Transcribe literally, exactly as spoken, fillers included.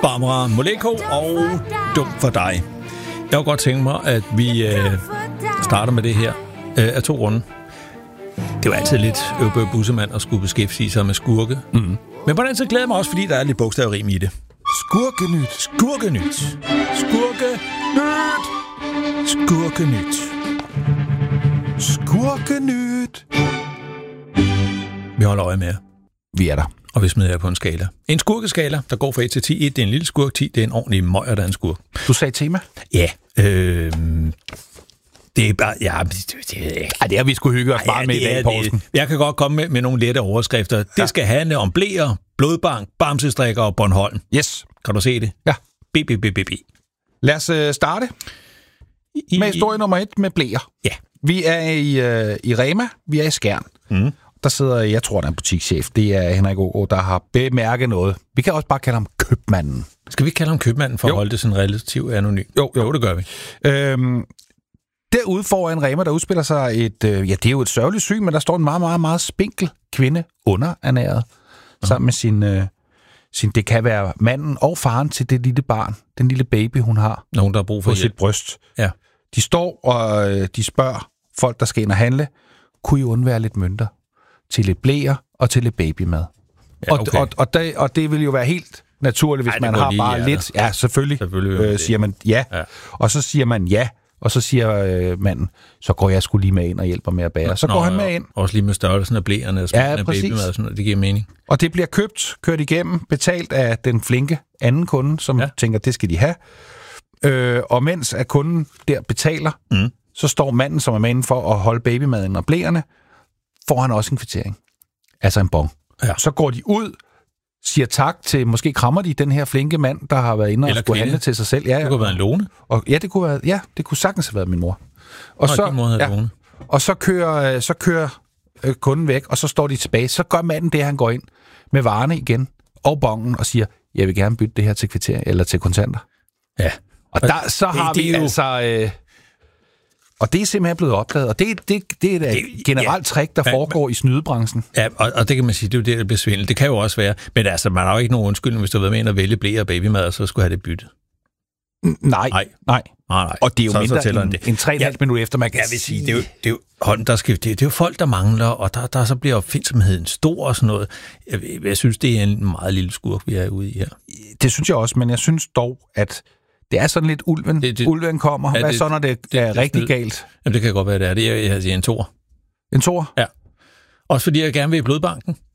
Barbara Moleko og Dum for dig. Jeg kunne godt tænke mig, at vi øh, starter med det her øh, af to grunde. Det er jo altid lidt øvbøg bussemand at skulle beskæftige sig med skurke. Mm. Men på den så glæder jeg mig også, fordi der er lidt bogstavrim i det. Skurkenyt. Skurkenyt. Skurkenyt. Skurkenyt. Skurkenyt. Vi holder øje med. Vi er der. Og vi smider jer på en skala. En skurkeskala, der går fra et til ti. et, det er en lille skurk. ti, det er en ordentlig møger, der er en skurk. Du sagde tema? Ja. Øh, det er bare... Ja, det, det, Ej, det har vi sgu hygge os bare ja, med i dag, Poulsen. Jeg kan godt komme med, med nogle lette overskrifter. Ja. Det skal handle om blæer, blodbank, bamsestrikker og Bornholm. Yes. Kan du se det? Ja. B, B, B, B, B. Lad os uh, starte I, med historie nummer et med blæer. Ja. Vi er i, uh, i Rema. Vi er i Skjern. Mm. Der sidder, jeg tror, der er en butikschef. Det er Henrik Aagaard, der har bemærket noget. Vi kan også bare kalde ham købmanden. Skal vi ikke kalde ham købmanden for jo. At holde det sådan relativt anonym? Jo, jo. jo, det gør vi. Øhm, derude foran Rema, der udspiller sig et... Øh, ja, det er jo et sørgeligt syn, men der står en meget, meget, meget spinkel kvinde underernæret. Uh-huh. Sammen med sin, øh, sin... Det kan være manden og faren til det lille barn. Den lille baby, hun har. Nogen, der har brug for på hjælp. Sit bryst. Ja. De står, og øh, de spørger folk, der skal ind og handle, kunne I undvære lidt mønter til lidt blæer og til lidt babymad. Ja, okay. og, og, og, det, og det vil jo være helt naturligt, hvis Ej, man har lige, bare ja, lidt... Ja, selvfølgelig, selvfølgelig øh, siger man ja. ja. Og så siger man ja, og så siger øh, manden, så går jeg sgu lige med ind og hjælper med at bære. Så Nå, går han med ind. Også lige med størrelsen af blæerne og ja, af babymad og sådan noget, det giver mening. Og det bliver købt, kørt igennem, betalt af den flinke anden kunde, som ja. tænker, det skal de have. Øh, og mens at kunden der betaler, mm. så står manden, som er med inden for at holde babymaden og blæerne, får han også en kvittering. Altså en bon. Ja. Så går de ud, siger tak til, måske krammer de den her flinke mand, der har været inde og Eller skulle kvinde. handle til sig selv. Ja, det kunne være en Lone. Og, ja, det kunne være, ja, det kunne sagtens have været min mor. Og, Nå, så, mor ja, Lone. og så kører, så kører øh, kunden væk, og så står de tilbage. Så gør manden det, han går ind med varerne igen, og bongen, og siger, jeg vil gerne bytte det her til kvittering, eller til kontanter. Ja. Og der, så har det, vi det altså... Øh, Og det er simpelthen blevet opdaget, og det, det, det er et det, generelt ja, trick, der men, foregår i snydebranchen. Ja, og, og det kan man sige, det er jo det, der bliver svindel. Det kan jo også være, men altså, man har jo ikke nogen undskyldning, hvis du har været med ind og vælge blæer og babymad, og så skulle have det byttet. Nej, nej. nej. nej, nej. Og det er jo så, mindre så end, end tre komma fem ja, minutter efter, man kan jeg vil sige. Det er jo, det er jo, hold, der skal, det, det er jo folk, der mangler, og der, der så bliver opfindsomheden stor og sådan noget. Jeg, jeg synes, det er en meget lille skurk, vi er ude i her. Det synes jeg også, men jeg synes dog, at det er sådan lidt ulven. Det, det, ulven kommer. Ja, Hvad det, så, når det, det er det, rigtig det, galt? Jamen, det kan godt være, det er. Det er, jeg siger, en toer. En toer? Ja. Også fordi jeg gerne vil i blodbanken.